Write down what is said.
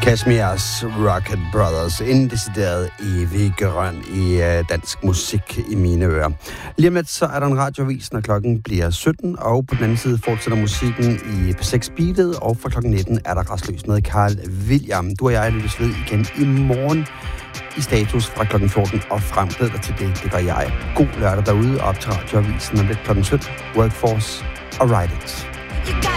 Kashmirs Rocket Brothers. En decideret evig grøn i dansk musik i mine ører. Lige om lidt, så er der en radioavis, når klokken bliver 17, og på den anden side fortsætter musikken i P6 Beatet, og fra klokken 19 er der Rastløs med Carl William. Du og jeg lyttes ved igen i morgen i status fra klokken 14 og frem. Glæd dig til det, det gør jeg. God lørdag derude, op til radioavisen om lidt klokken 17. Workforce og Ride It.